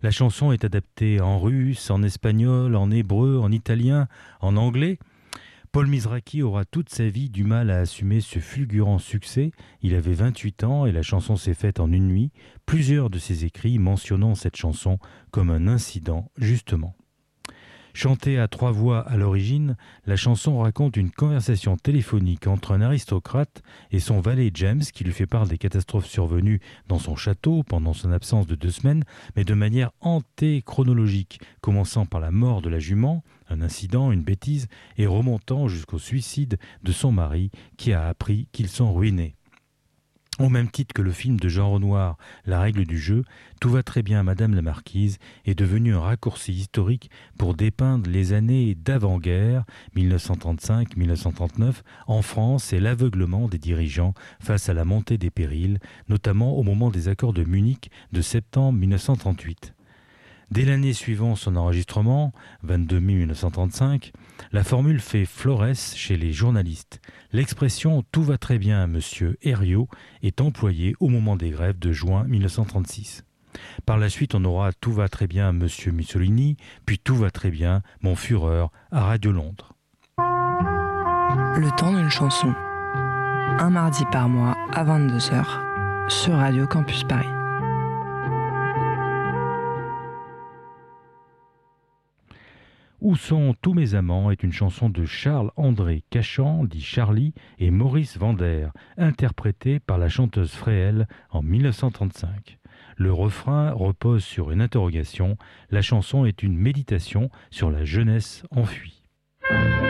La chanson est adaptée en russe, en espagnol, en hébreu, en italien, en anglais. Paul Mizrachi aura toute sa vie du mal à assumer ce fulgurant succès. Il avait 28 ans et la chanson s'est faite en une nuit. Plusieurs de ses écrits mentionnant cette chanson comme un incident, justement. Chantée à trois voix à l'origine, la chanson raconte une conversation téléphonique entre un aristocrate et son valet James qui lui fait part des catastrophes survenues dans son château pendant son absence de 2 semaines, mais de manière antéchronologique, commençant par la mort de la jument, un incident, une bêtise, et remontant jusqu'au suicide de son mari qui a appris qu'ils sont ruinés. Au même titre que le film de Jean Renoir, La règle du jeu, Tout va très bien, Madame la Marquise est devenu un raccourci historique pour dépeindre les années d'avant-guerre, 1935-1939, en France et l'aveuglement des dirigeants face à la montée des périls, notamment au moment des accords de Munich de septembre 1938. Dès l'année suivant son enregistrement, 22 mai 1935, la formule fait florès chez les journalistes. L'expression « tout va très bien, monsieur Herriot » est employée au moment des grèves de juin 1936. Par la suite, on aura « tout va très bien, monsieur Mussolini », puis « tout va très bien, mon Führer » à Radio Londres. Le temps d'une chanson. Un mardi par mois à 22h sur Radio Campus Paris. Où sont tous mes amants est une chanson de Charles-André Cachan, dit Charlie, et Maurice Vander, interprétée par la chanteuse Fréhel en 1935. Le refrain repose sur une interrogation, la chanson est une méditation sur la jeunesse enfuie.